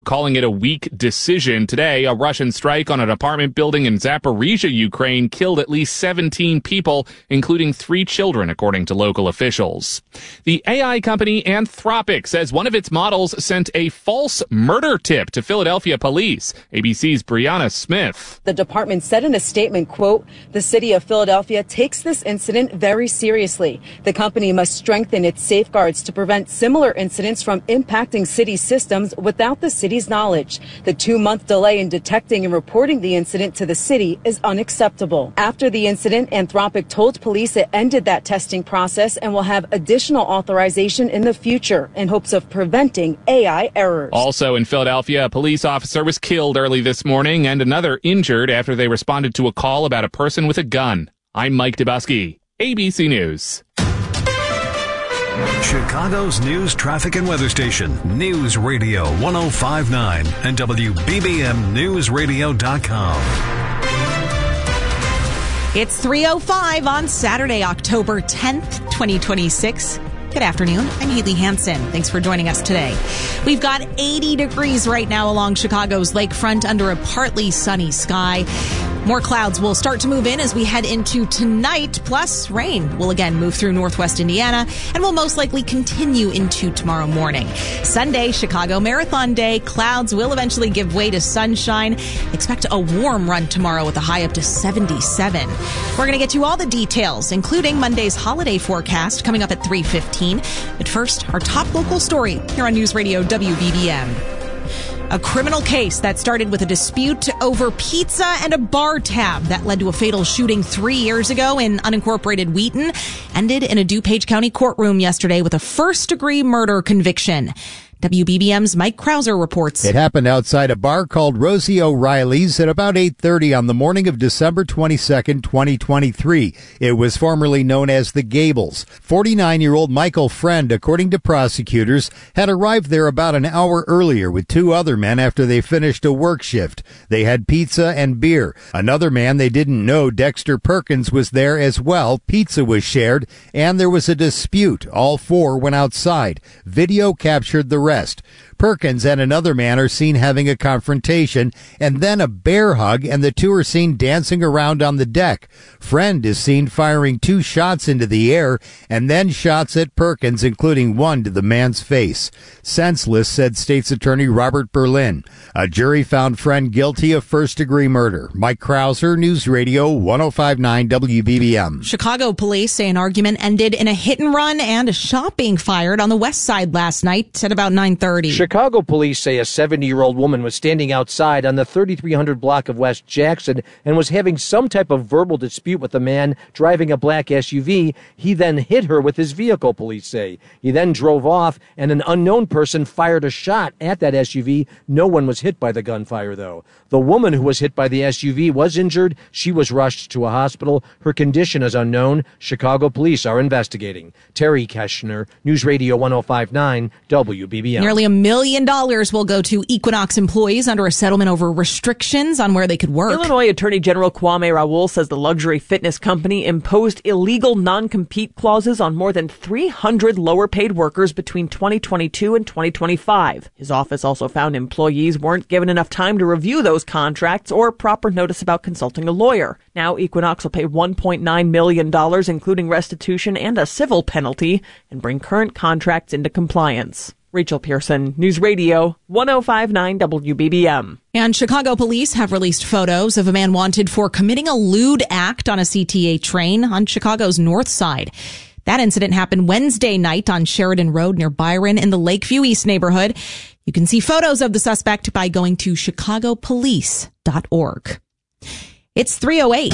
calling it a weak decision. Today, a Russian strike on an apartment building in Zaporizhia, Ukraine, killed at least 17 people, including 3 children, according to local officials. The AI company Anthropic says one of its models sent a false murder tip to Philadelphia police. ABC's Brianna Smith. The department said in a statement, quote, "The city of Philadelphia takes this incident very seriously. The company must strengthen its safeguards to prevent similar incidents from impacting city systems without the city's knowledge. The 2-month delay in detecting and reporting the incident to the city is unacceptable." After the incident, Anthropic told police it ended that testing process and will have additional authorization in the future in hopes of preventing AI errors. Also in Philadelphia, a police officer was killed early this morning and another injured after they responded to a call about a person with a gun. I'm Mike Dubusky, ABC News. Chicago's news, traffic, and weather station, News Radio 105.9 and WBBMNewsRadio.com. It's 3:05 on Saturday, October 10th, 2026. Good afternoon. I'm Haley Hansen. Thanks for joining us today. We've got 80 degrees right now along Chicago's lakefront under a partly sunny sky. More clouds will start to move in as we head into tonight, plus rain will again move through northwest Indiana and will most likely continue into tomorrow morning. Sunday, Chicago Marathon Day. Clouds will eventually give way to sunshine. Expect a warm run tomorrow with a high up to 77. We're going to get you all the details, including Monday's holiday forecast coming up at 3:15. But first, our top local story here on News Radio WBBM. A criminal case that started with a dispute over pizza and a bar tab that led to a fatal shooting 3 years ago in unincorporated Wheaton ended in a DuPage County courtroom yesterday with a first-degree murder conviction. WBBM's Mike Krauser reports. It happened outside a bar called Rosie O'Reilly's at about 8:30 on the morning of December 22nd, 2023. It was formerly known as the Gables. 49-year-old Michael Friend, according to prosecutors, had arrived there about an hour earlier with 2 other men after they finished a work shift. They had pizza and beer. Another man they didn't know, Dexter Perkins, was there as well. Pizza was shared, and there was a dispute. All 4 went outside. Video captured the rest. Perkins and another man are seen having a confrontation and then a bear hug, and the 2 are seen dancing around on the deck. Friend is seen firing 2 shots into the air and then shots at Perkins, including 1 to the man's face. Senseless, said State's Attorney Robert Berlin. A jury found Friend guilty of first-degree murder. Mike Krauser, News Radio 105.9 WBBM. Chicago police say an argument ended in a hit-and-run and a shot being fired on the west side last night at about 9:30. Chicago police say a 70-year-old woman was standing outside on the 3300 block of West Jackson and was having some type of verbal dispute with a man driving a black SUV. He then hit her with his vehicle, police say. He then drove off, and an unknown person fired a shot at that SUV. No one was hit by the gunfire, though. The woman who was hit by the SUV was injured. She was rushed to a hospital. Her condition is unknown. Chicago police are investigating. Terry Keschner, News Radio 105.9 WBBM. Nearly $1 million will go to Equinox employees under a settlement over restrictions on where they could work. Illinois Attorney General Kwame Raoul says the luxury fitness company imposed illegal non-compete clauses on more than 300 lower-paid workers between 2022 and 2025. His office also found employees weren't given enough time to review those contracts or proper notice about consulting a lawyer. Now Equinox will pay $1.9 million, including restitution and a civil penalty, and bring current contracts into compliance. Rachel Pearson, News Radio 105.9 WBBM. And Chicago police have released photos of a man wanted for committing a lewd act on a CTA train on Chicago's north side. That incident happened Wednesday night on Sheridan Road near Byron in the Lakeview East neighborhood. You can see photos of the suspect by going to chicagopolice.org. It's 3:08.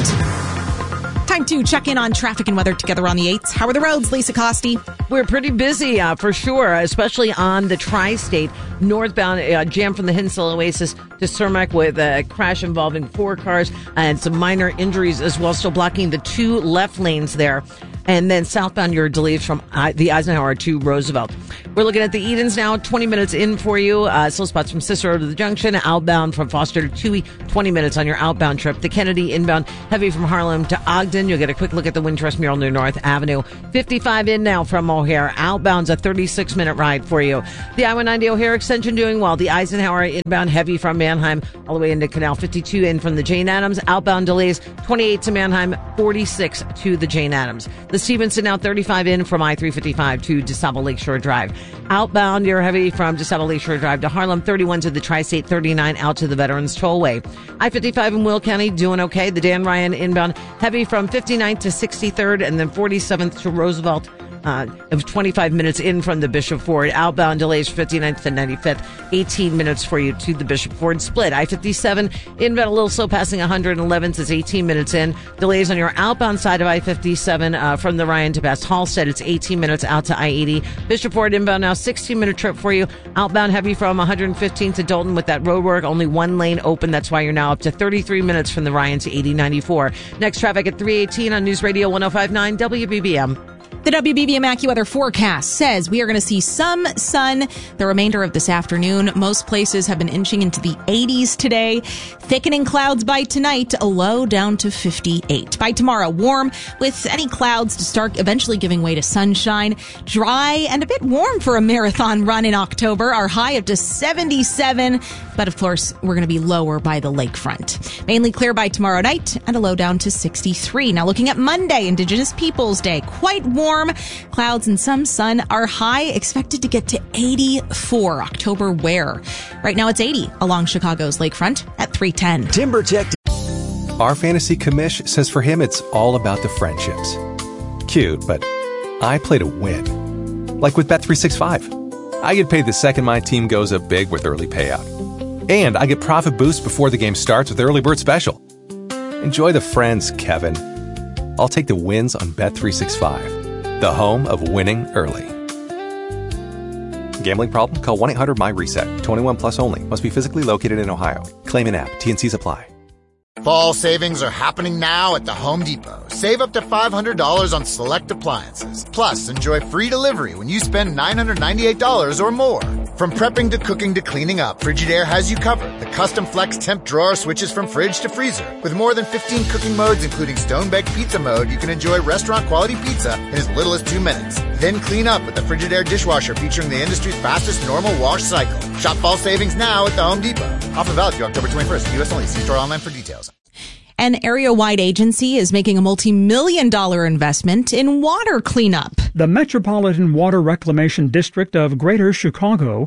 Time to check in on traffic and weather together on the 8s. How are the roads, Lisa Costi? We're pretty busy, for sure, especially on the tri-state. Northbound, jam from the Hinsdale Oasis to Cermak with a crash involving 4 cars and some minor injuries as well, still blocking the 2 left lanes there. And then southbound, your delays from the Eisenhower to Roosevelt. We're looking at the Edens now, 20 minutes in for you. Slow spots from Cicero to the Junction, outbound from Foster to Toohey, 20 minutes on your outbound trip. The Kennedy inbound, heavy from Harlem to Ogden. You'll get a quick look at the Wintrust mural near North Avenue. 55 in now from O'Hare. Outbound's a 36-minute ride for you. The I-190 O'Hare extension doing well. The Eisenhower inbound, heavy from Manheim all the way into Canal. 52 in from the Jane Addams. Outbound delays, 28 to Manheim, 46 to the Jane Addams. The Stevenson now 35 in from I-355 to DeSable Lakeshore Drive. Outbound, you're heavy from DeSable Lakeshore Drive to Harlem. 31 to the Tri-State, 39 out to the Veterans Tollway. I-55 in Will County doing okay. The Dan Ryan inbound, heavy from 59th to 63rd and then 47th to Roosevelt. Of 25 minutes in from the Bishop Ford. Outbound delays 59th to 95th, 18 minutes for you to the Bishop Ford split. I-57 inbound a little slow passing 111th is 18 minutes in. Delays on your outbound side of I-57 from the Ryan to past Halstead. It's 18 minutes out to I-80. Bishop Ford inbound now 16-minute trip for you. Outbound heavy from 115 to Dalton with that road work. Only one lane open. That's why you're now up to 33 minutes from the Ryan to 8094. Next traffic at 318 on News Radio 105.9 WBBM. The WBBM AccuWeather forecast says we are going to see some sun the remainder of this afternoon. Most places have been inching into the 80s today. Thickening clouds by tonight, a low down to 58. By tomorrow, warm with any clouds to start eventually giving way to sunshine. Dry and a bit warm for a marathon run in October. Our high up to 77. But of course, we're going to be lower by the lakefront. Mainly clear by tomorrow night and a low down to 63. Now looking at Monday, Indigenous Peoples Day, quite warm. Clouds and some sun. Our high expected to get to 84. October where? Right now it's 80 along Chicago's lakefront at 310. TimberTech. Our fantasy commish says for him it's all about the friendships. Cute, but I play to win. Like with Bet365. I get paid the second my team goes up big with early payout. And I get profit boost before the game starts with Early Bird Special. Enjoy the friends, Kevin. I'll take the wins on Bet365, the home of winning early. Gambling problem? Call 1-800-MY-RESET. 21 plus only. Must be physically located in Ohio. Claim in app. T&Cs apply. Fall savings are happening now at the Home Depot. Save up to $500 on select appliances. Plus, enjoy free delivery when you spend $998 or more. From prepping to cooking to cleaning up, Frigidaire has you covered. The custom flex temp drawer switches from fridge to freezer. With more than 15 cooking modes, including stone-baked pizza mode, you can enjoy restaurant-quality pizza in as little as 2 minutes. Then clean up with the Frigidaire dishwasher featuring the industry's fastest normal wash cycle. Shop fall savings now at the Home Depot. Offer valid through October 21st. U.S. only. See store online for details. An area-wide agency is making a multi-million-dollar investment in water cleanup. The Metropolitan Water Reclamation District of Greater Chicago,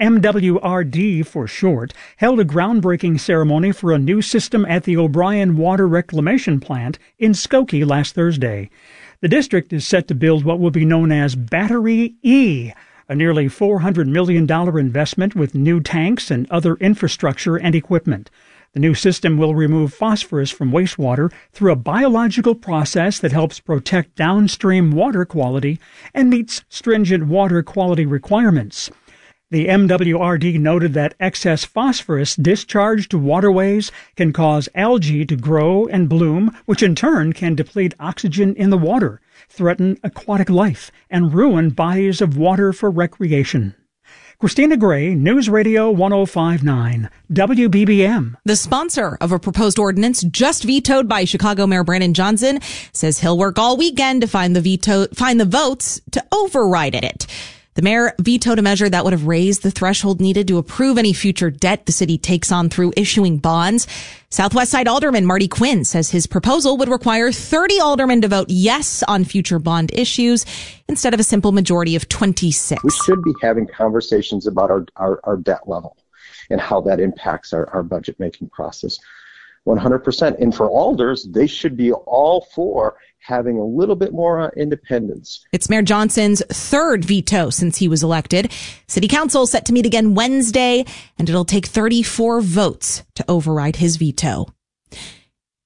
MWRD for short, held a groundbreaking ceremony for a new system at the O'Brien Water Reclamation Plant in Skokie last Thursday. The district is set to build what will be known as Battery E, a nearly $400 million investment with new tanks and other infrastructure and equipment. The new system will remove phosphorus from wastewater through a biological process that helps protect downstream water quality and meets stringent water quality requirements. The MWRD noted that excess phosphorus discharged to waterways can cause algae to grow and bloom, which in turn can deplete oxygen in the water, threaten aquatic life, and ruin bodies of water for recreation. Christina Gray, News Radio 105.9, WBBM. The sponsor of a proposed ordinance just vetoed by Chicago Mayor Brandon Johnson says he'll work all weekend to find the votes to override it. The mayor vetoed a measure that would have raised the threshold needed to approve any future debt the city takes on through issuing bonds. Southwest Side Alderman Marty Quinn says his proposal would require 30 aldermen to vote yes on future bond issues instead of a simple majority of 26. We should be having conversations about our debt level and how that impacts our budget-making process. 100%. And for alders, they should be all for having a little bit more independence. It's Mayor Johnson's third veto since he was elected. City Council set to meet again Wednesday, and it'll take 34 votes to override his veto.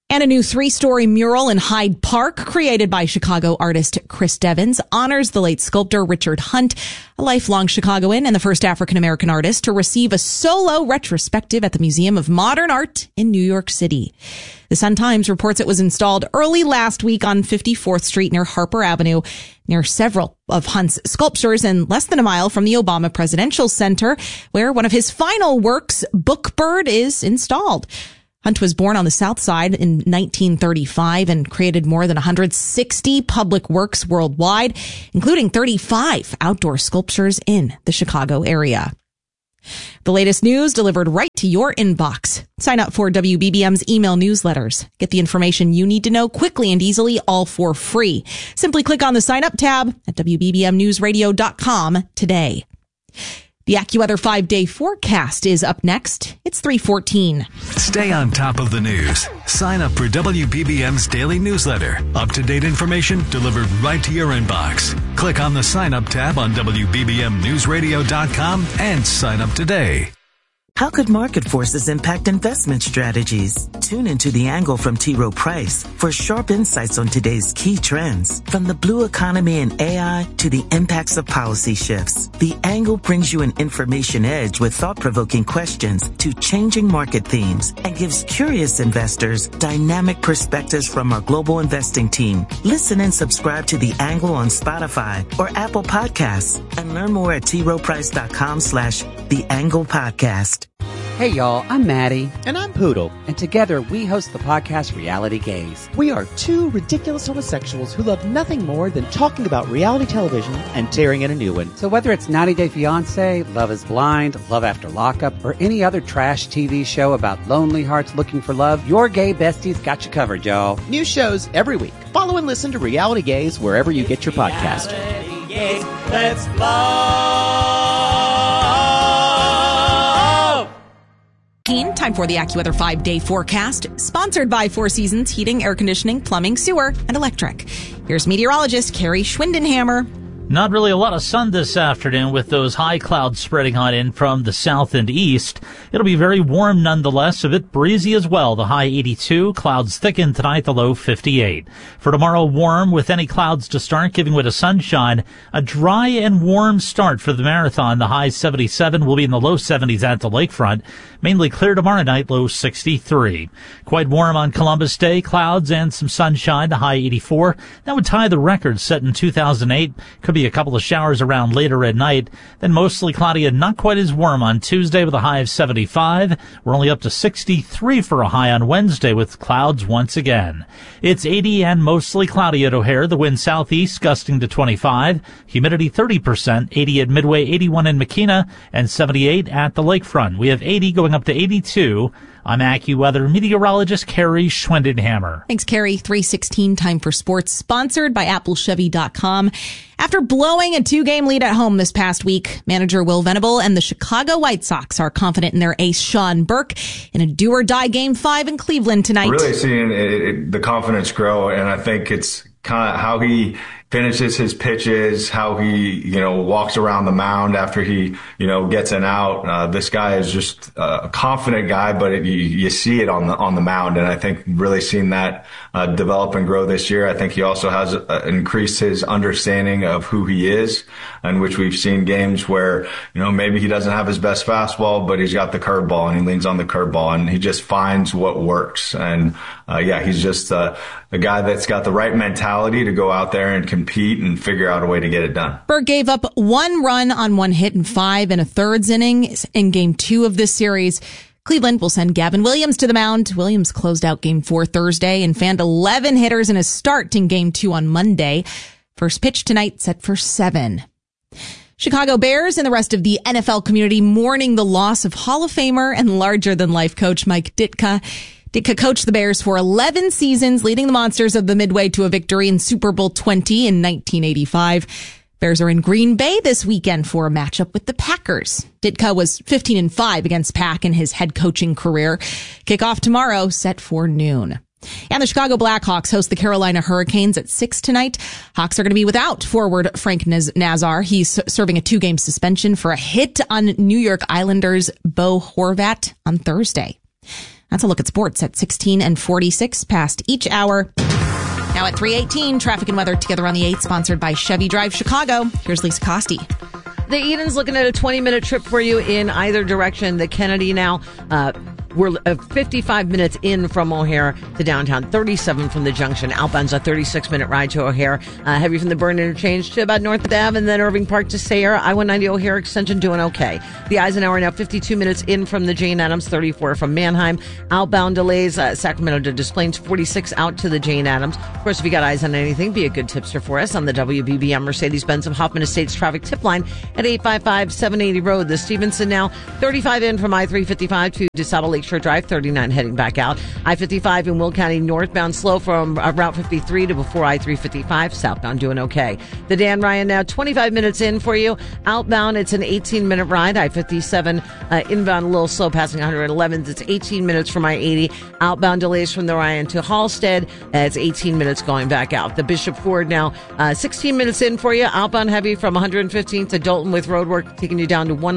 And a new 3-story mural in Hyde Park, created by Chicago artist Chris Devins, honors the late sculptor Richard Hunt, a lifelong Chicagoan and the first African-American artist to receive a solo retrospective at the Museum of Modern Art in New York City. The Sun-Times reports it was installed early last week on 54th Street near Harper Avenue, near several of Hunt's sculptures and less than a mile from the Obama Presidential Center, where one of his final works, Bookbird, is installed. Hunt was born on the South Side in 1935 and created more than 160 public works worldwide, including 35 outdoor sculptures in the Chicago area. The latest news delivered right to your inbox. Sign up for WBBM's email newsletters. Get the information you need to know quickly and easily, all for free. Simply click on the sign up tab at WBBMNewsRadio.com today. The AccuWeather 5-day forecast is up next. It's 3:14. Stay on top of the news. Sign up for WBBM's daily newsletter. Up-to-date information delivered right to your inbox. Click on the sign up tab on WBBMNewsRadio.com and sign up today. How could market forces impact investment strategies? Tune into The Angle from T. Rowe Price for sharp insights on today's key trends, from the blue economy and AI to the impacts of policy shifts. The Angle brings you an information edge with thought-provoking questions to changing market themes and gives curious investors dynamic perspectives from our global investing team. Listen and subscribe to The Angle on Spotify or Apple Podcasts and learn more at troweprice.com/The Angle Podcast. Hey y'all, I'm Maddie. And I'm Poodle. And together we host the podcast Reality Gaze. We are two ridiculous homosexuals who love nothing more than talking about reality television and tearing in a new one. So whether it's 90 Day Fiancé, Love is Blind, Love After Lockup, or any other trash TV show about lonely hearts looking for love, your gay besties got you covered, y'all. New shows every week. Follow and listen to Reality Gaze wherever you get your podcast. Reality Gaze, let's love. Time for the AccuWeather 5-day forecast, sponsored by Four Seasons Heating, Air Conditioning, Plumbing, Sewer, and Electric. Here's meteorologist Carrie Schwindenhammer. Not really a lot of sun this afternoon with those high clouds spreading on in from the south and east. It'll be very warm nonetheless, a bit breezy as well. The high 82, clouds thicken tonight, the low 58. For tomorrow, warm with any clouds to start, giving way to sunshine. A dry and warm start for the marathon. The high 77 will be in the low 70s at the lakefront. Mainly clear tomorrow night, low 63. Quite warm on Columbus Day, clouds and some sunshine, the high 84. That would tie the record set in 2008. Could be a couple of showers around later at night. Then mostly cloudy and not quite as warm on Tuesday with a high of 75. We're only up to 63 for a high on Wednesday with clouds once again. It's 80 and mostly cloudy at O'Hare. The wind southeast gusting to 25. Humidity 30%. 80 at Midway, 81 in Makina, and 78 at the lakefront. We have 80 going up to 82. I'm AccuWeather meteorologist Carrie Schwindenhammer. Thanks, Carrie. 3:16, time for sports, sponsored by AppleChevy.com. After blowing a 2-game lead at home this past week, manager Will Venable and the Chicago White Sox are confident in their ace Sean Burke in a do-or-die Game 5 in Cleveland tonight. Really seeing the confidence grow, and I think it's kind of how he finishes his pitches, how he, walks around the mound after he, gets an out. This guy is just a confident guy, but you see it on the mound. And I think really seeing that develop and grow this year. I think he also has increased his understanding of who he is, in which we've seen games where, maybe he doesn't have his best fastball, but he's got the curveball and he leans on the curveball and he just finds what works. And he's just a guy that's got the right mentality to go out there and compete and figure out a way to get it done. Burke gave up 1 run on 1 hit in 5 1/3 innings in Game 2 of this series. Cleveland will send Gavin Williams to the mound. Williams closed out Game 4 Thursday and fanned 11 hitters in his start in Game 2 on Monday. First pitch tonight set for 7. Chicago Bears and the rest of the NFL community mourning the loss of Hall of Famer and larger-than-life coach Mike Ditka. Ditka coached the Bears for 11 seasons, leading the Monsters of the Midway to a victory in Super Bowl 20 in 1985. Bears are in Green Bay this weekend for a matchup with the Packers. Ditka was 15-5 against Pack in his head coaching career. Kickoff tomorrow, set for noon. And the Chicago Blackhawks host the Carolina Hurricanes at 6 tonight. Hawks are going to be without forward Frank Nazar. He's serving a 2-game suspension for a hit on New York Islanders' Bo Horvat on Thursday. That's a look at sports at 16 and 46 past each hour. Now at 3:18, traffic and weather together on the 8th, sponsored by Chevy Drive Chicago. Here's Lisa Costi. The Eden's looking at a 20-minute trip for you in either direction. The Kennedy now, we're 55 minutes in from O'Hare to downtown, 37 from the junction. Outbound's a 36-minute ride to O'Hare. Heavy from the Burn Interchange to about North Ave and then Irving Park to Sayre. I-190 O'Hare Extension doing okay. The Eisenhower now 52 minutes in from the Jane Addams, 34 from Manheim. Outbound delays, Sacramento to Des Plaines, 46 out to the Jane Addams. Of course, if you got eyes on anything, be a good tipster for us on the WBBM Mercedes-Benz of Hoffman Estates traffic tip line at 855-780 Road. The Stevenson now 35 in from I-355 to DeSoto Lakeshore Drive, 39 heading back out. I-55 in Will County northbound slow from Route 53 to before I-355. Southbound doing okay. The Dan Ryan now 25 minutes in for you. Outbound, it's an 18-minute ride. I-57 inbound a little slow passing 111. It's 18 minutes from I-80. Outbound delays from the Ryan to Halstead. It's 18 minutes going back out. The Bishop Ford now 16 minutes in for you. Outbound heavy from 115th to Dalton with roadwork taking you down to 1